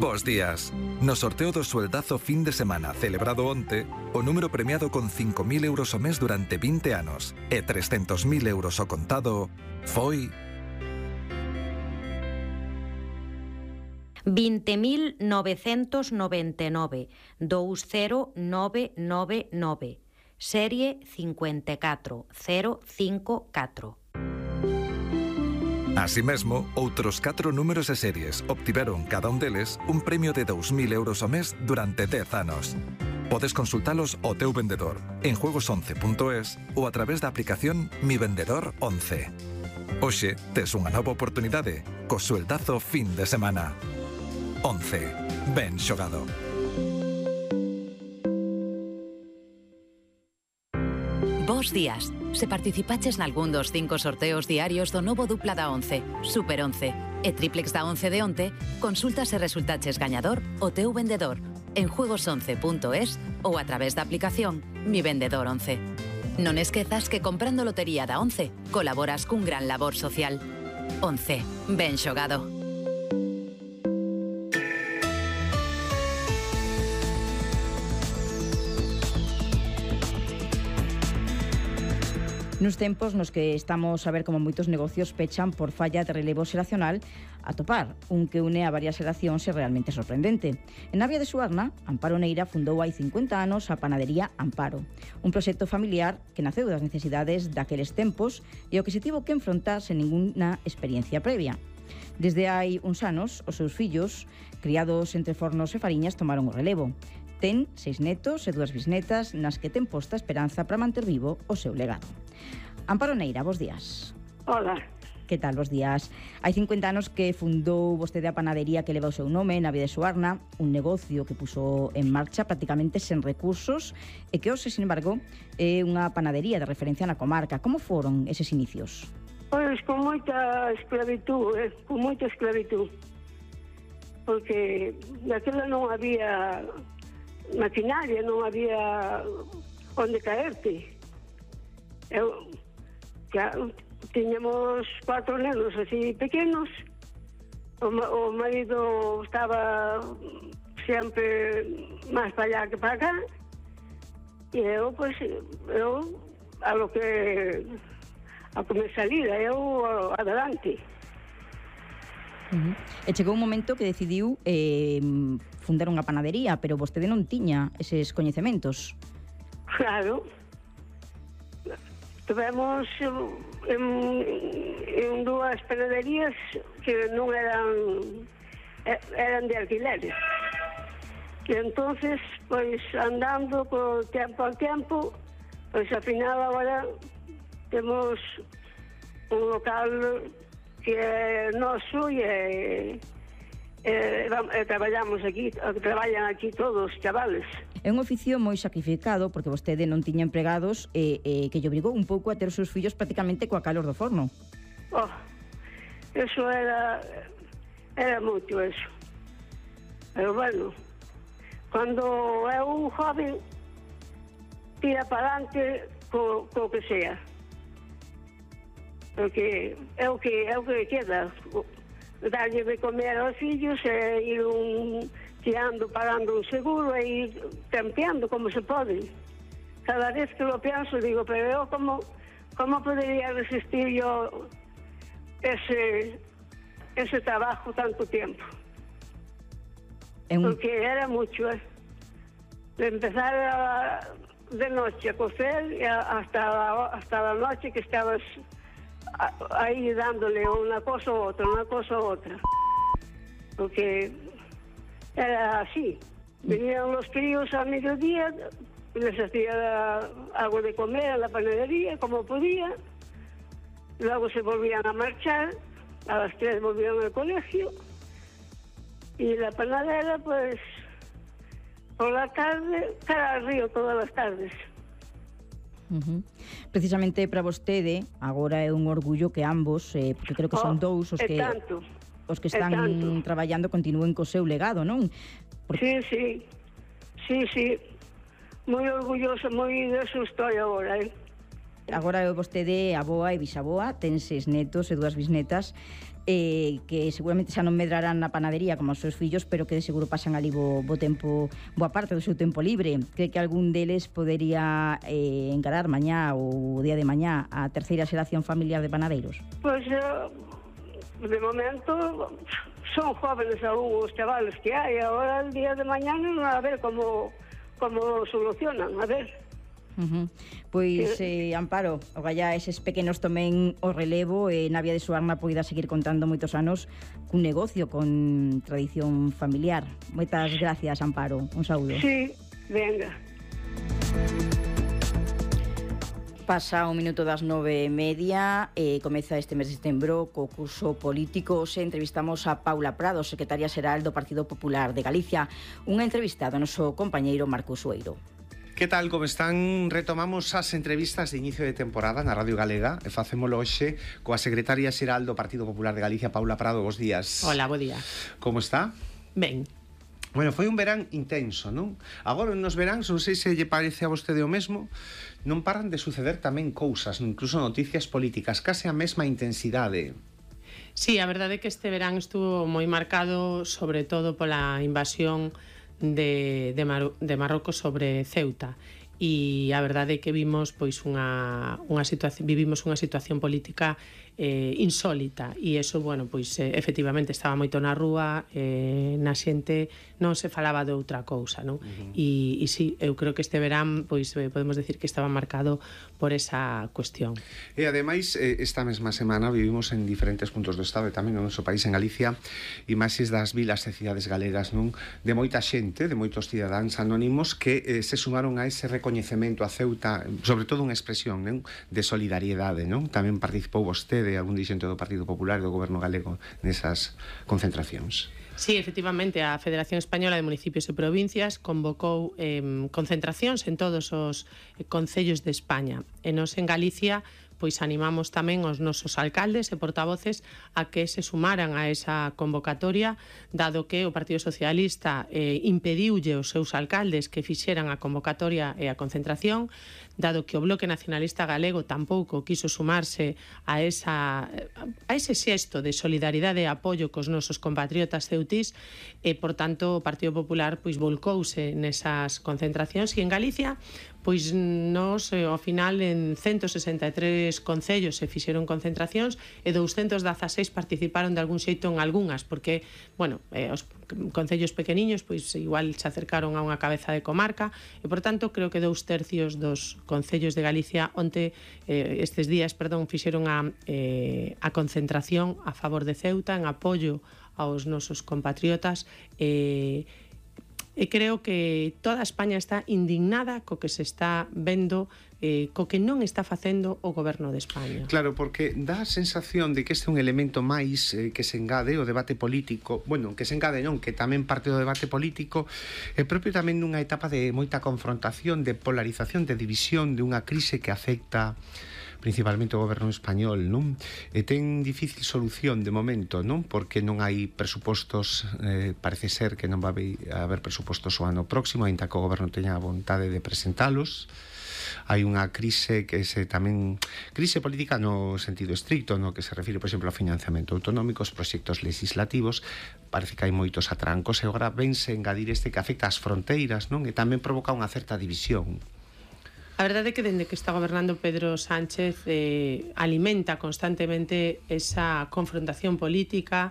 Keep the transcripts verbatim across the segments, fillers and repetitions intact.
Bos días. No sorteo do sueldazo fin de semana celebrado onte, o número premiado con cinco mil euros ao mes durante vinte anos e trescentos mil euros ao contado foi... vinte mil novecentos noventa e nove, dous cero nove nove nove, serie cincuenta e catro cero cinco catro. Así mesmo, outros catro números e series obtiveron cada un deles un premio de dous mil euros ao mes durante dez anos. Podes consultalos ao teu vendedor en juegos once punto es ou a través da aplicación Mi Vendedor once. Hoxe tes unha nova oportunidade co sueldazo fin de semana. once. Ben xogado. Bos días. Se participaches nalgún dos cinco sorteos diarios do novo dupla da once, Super once e triplex da once de onte, consulta se resultaches gañador o teu vendedor en juegos once punto es ou a través da aplicación Mi Vendedor once. Non esquezas que comprando lotería da once colaboras cun gran labor social. once. Ben xogado. Nos tempos nos que estamos a ver como moitos negocios pechan por falla de relevo xeracional, atopar un que une a varias xeracións é realmente sorprendente. En Navia de Suarna, Amparo Neira fundou hai cincuenta anos a panadería Amparo, un proxecto familiar que naceu das necesidades daqueles tempos e o que se tivo que enfrontar sen ninguna experiencia previa. Desde hai uns anos, os seus fillos, criados entre fornos e fariñas, tomaron o relevo. Ten seis netos e dúas bisnetas nas que ten posta esperanza para manter vivo o seu legado. Amparo Neira, bos días. Hola. Que tal, bos días? Hai cincuenta anos que fundou vostede a panadería que leva o seu nome, Navia de Suarna, un negocio que puso en marcha prácticamente sen recursos e que hoxe, sin embargo, é unha panadería de referencia na comarca. Como foron eses inicios? Pois con moita esclavitud, eh? con moita esclavitud. Porque daquela non había maquinaria, non había onde caerte. Eu, que, tiñamos cuatro nenos así pequenos, o, o marido estaba sempre máis para allá que para acá, e eu, pois, eu, a lo que a que me salida, eu adelante. Uh-huh. E chegou un momento que decidiu eh, fundar unha panadería, pero vostede non tiña eses coñecementos. Claro. Tivemos en, en dúas panaderías que non eran eran de alquileres. E entonces, pois, andando co tempo ao tempo, pois, ao final, agora temos un local que é noso e, e, e traballamos aquí, traballan aquí todos os chavales. É un oficio moi sacrificado porque vostede non tiña empregados e, e que lle obrigou un pouco a ter os seus fillos prácticamente coa calor do forno. Oh, eso era era moito eso. Pero bueno, cando é un joven tira para adelante co, co que sea. Porque é o que é o que queda, darlle de comer aos fillos e ir un tirando, pagando un seguro e ir tempeando como se pode. Cada vez que lo pienso digo, pero eu como como podería resistir yo ese ese trabajo tanto tiempo? Un... Porque era mucho, eh? De empezar a, de noche a coser y a, hasta, la, hasta la noche que estabas a, ahí dándole una cosa u otra, una cosa u otra. Porque era así. Venían los críos a mediodía, les hacía algo de comer a la panadería, como podía. Luego se volvían a marchar, a las tres volvían al colegio. Y la panadera, pues, por la tarde, cara al río todas las tardes. Uh-huh. Precisamente para vostede, agora é un orgullo que ambos, eh, porque creo que son oh, dous os que... tanto. Os que están traballando continúen co seu legado, non? Sí, Porque... sí, sí, sí, moi orgulloso, moi deso estou agora, eh? Agora vostede, aboa e bisaboa, ten seis netos e dúas bisnetas. eh, que seguramente xa non medrarán na panadería como os seus fillos, pero que de seguro pasan ali bo, bo tempo, boa parte do seu tempo libre. Cree que algún deles podería eh, encarar mañá ou o día de mañá a terceira xeración familiar de panadeiros? Pois, uh, de momento, son jóvenes aún os chavales que hai. Agora, el día de mañana, a ver como, como solucionan, a ver. Uh-huh. Pois, eh, Amparo, o galla eses pequenos tomen o relevo e Navia de Suarna poida seguir contando moitos anos cun negocio con tradición familiar. Moitas gracias, Amparo. Un saúdo. Sí, venga. Pasa un minuto das nove e media e comeza este mes de setembro co curso político. Se entrevistamos a Paula Prado, secretaria xeral do Partido Popular de Galicia. Unha entrevista do noso compañeiro Marcos Sueiro. Que tal, como están? Retomamos as entrevistas de inicio de temporada na Radio Galega e facémolo hoxe coa secretaria xeral do Partido Popular de Galicia, Paula Prado. Bos días. Hola, bo día. Como está? Ben. Bueno, foi un verán intenso, non? Agora nos veráns, non sei se lle parece a vostede o mesmo, non paran de suceder tamén cousas, incluso noticias políticas, case a mesma intensidade. Sí, a verdade é que este verán estuvo moi marcado sobre todo pola invasión de, de, Mar de Marrocos sobre Ceuta, e a verdade é que vimos pois unha, unha situación, vivimos unha situación política eh, insólita, e eso, bueno, pois eh, efectivamente estaba moito na rúa, eh, na xente non se falaba de outra cousa, non? Uh-huh. E, e sí, eu creo que este verán pois eh, podemos decir que estaba marcado por esa cuestión. E ademais, eh, esta mesma semana vivimos en diferentes puntos do Estado e tamén no noso país, en Galicia, imaxes das vilas e cidades galegas, non? De moita xente, de moitos cidadáns anónimos que eh, se sumaron a ese recoñecemento a Ceuta, sobre todo unha expresión, non? De solidariedade, non? Tamén participou vostede, algún dirixente do Partido Popular e do Goberno galego nesas concentracións. Sí, efectivamente, a Federación Española de Municipios e Provincias convocou eh, concentracións en todos os eh, concellos de España. E nos en Galicia pois animamos tamén os nosos alcaldes e portavoces a que se sumaran a esa convocatoria, dado que o Partido Socialista eh, impediulle os seus alcaldes que fixeran a convocatoria e a concentración, dado que o Bloque Nacionalista Galego tampouco quiso sumarse a, esa, a ese xesto de solidaridade e apoio cos nosos compatriotas ceutís, e, por tanto, o Partido Popular pois volcouse nesas concentracións, e en Galicia pois nos, ao final, en ciento sesenta e tres concellos se fixeron concentracións e douscentos dezaseis participaron de algún xeito en algunhas, porque, bueno, eh, os concellos pequeniños pois igual se acercaron a unha cabeza de comarca, e, por tanto, creo que dous tercios dos concellos de Galicia onte, eh, estes días, perdón, fixeron a, eh, a concentración a favor de Ceuta en apoio aos nosos compatriotas, e eh, E creo que toda España está indignada co que se está vendo, eh, co que non está facendo o Goberno de España. Claro, porque dá a sensación de que este é un elemento máis eh, que se engade o debate político, bueno, que se engade non, que tamén parte do debate político, é propio tamén nunha etapa de moita confrontación, de polarización, de división, de unha crise que afecta principalmente o goberno español, non? E ten difícil solución de momento, non? Porque non hai presupostos, eh, parece ser que non va a haber presupostos o ano próximo, aínda que o goberno teña a vontade de presentalos. Hai unha crise que se tamén crise política no sentido estricto, no que se refire, por exemplo, ao financiamento autonómico, os proxectos legislativos. Parece que hai moitos atrancos e agora vense engadir este que afecta ás fronteiras, non? E tamén provoca unha certa división. A verdade é que dende que está gobernando Pedro Sánchez eh, alimenta constantemente esa confrontación política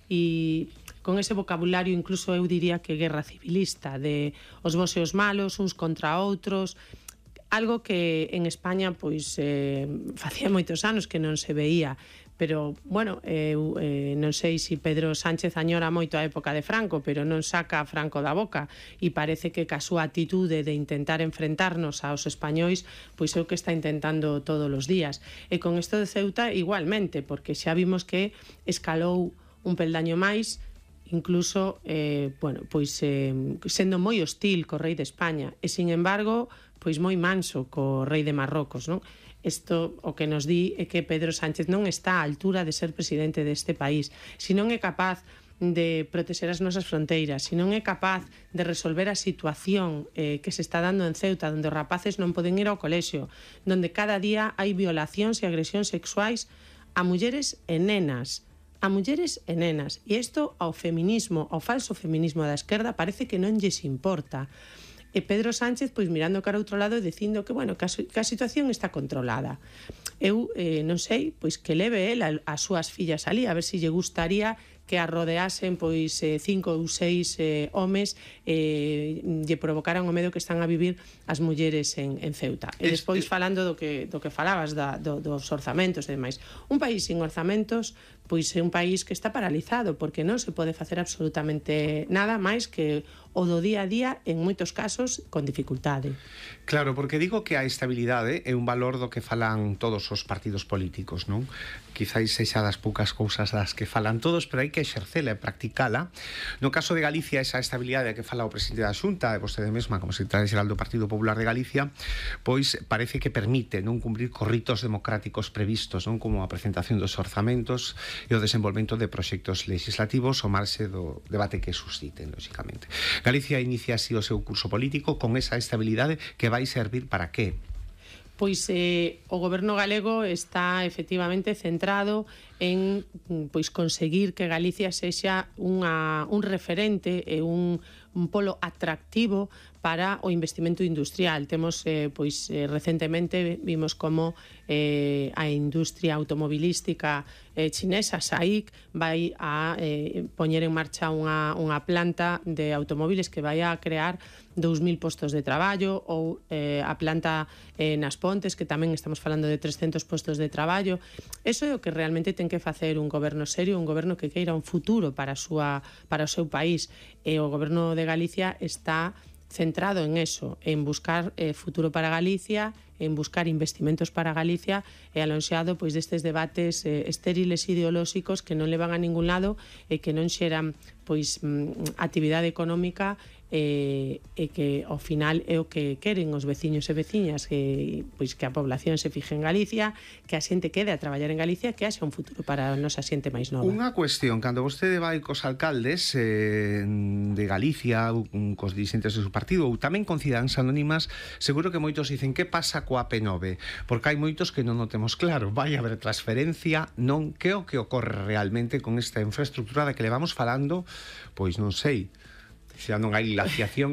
e con ese vocabulario, incluso eu diría que guerra civilista, de os bos e os malos, uns contra outros, algo que en España pois eh, facía moitos anos que non se veía. Pero, bueno, eu eh, non sei se Pedro Sánchez añora moito a época de Franco, pero non saca a Franco da boca, e parece que ca súa atitude de intentar enfrentarnos aos españois, pois é o que está intentando todos os días. E con isto de Ceuta igualmente, porque xa vimos que escalou un peldaño máis, incluso, eh, bueno, pois eh, sendo moi hostil co rei de España, e, sin embargo, pois moi manso co rei de Marrocos, non? Isto o que nos di é que Pedro Sánchez non está á altura de ser presidente deste país. Se non é capaz de protexer as nosas fronteiras, se non é capaz de resolver a situación eh, que se está dando en Ceuta, onde os rapaces non poden ir ao colexio, onde cada día hai violacións e agresións sexuais a mulleres e nenas, a mulleres e nenas. E isto ao feminismo, ao falso feminismo da esquerda, parece que non lles importa. E Pedro Sánchez, pois mirando cara ao outro lado e dicindo que, bueno, que a, que a situación está controlada. Eu eh, non sei, pois que leve el a, as súas fillas ali, a ver se lle gustaría que a rodeasen pois eh, cinco ou seis eh, homes eh, lle provocaran o medo que están a vivir as mulleres en, en Ceuta. E despois falando do que, do que falabas da, do, dos orzamentos e demais. Un país sin orzamentos pois é un país que está paralizado porque non se pode facer absolutamente nada máis que o do día a día, en moitos casos, con dificultade. Claro, porque digo que a estabilidade é un valor do que falan todos os partidos políticos, non? Quizáis sexa das poucas cousas das que falan todos, pero hai que exercela e practicala. No caso de Galicia, esa estabilidade que fala o presidente da Xunta e vostede mesma, como secretaria xeral do Partido Popular de Galicia, pois parece que permite non cumprir cos ritos democráticos previstos, non, como a presentación dos orzamentos e o desenvolvemento de proxectos legislativos ao marxe do debate que susciten, lógicamente. Galicia inicia así o seu curso político con esa estabilidade que vai servir para que? Pois eh, o goberno galego está efectivamente centrado en pois conseguir que Galicia sexa unha, un referente e un, un polo atractivo para o investimento industrial. Temos, eh, pois, eh, recentemente vimos como eh, a industria automobilística eh, chinesa, S A I C, vai a eh, poñer en marcha unha, unha planta de automóviles que vai a crear dous mil postos de traballo, ou eh, a planta eh, nas Pontes, que tamén estamos falando de trescentos postos de traballo. Eso é o que realmente ten que facer un goberno serio, un goberno que queira un futuro para, a súa, para o seu país. E o goberno de Galicia está centrado en eso, en buscar eh, futuro para Galicia, en buscar investimentos para Galicia e alonxado pois destes debates eh, estériles ideolóxicos que non levan a ningún lado e que non xeran pois mm, actividade económica e, e que ao final é o que queren os veciños e veciñas, que pois que a población se fije en Galicia, que a xente quede a traballar en Galicia, que haxa un futuro para a nosa xente máis nova. Unha cuestión, cando vostede vai cos alcaldes eh, de Galicia, cos dirigentes do seu partido, ou tamén con Cidadanas Anónimas, seguro que moitos dicen que pasa coa P nove, porque hai moitos que non o temos claro, vai haber transferencia, non, que o que ocorre realmente con esta infraestructura da que levamos falando, pois non sei, xa non hai glaciación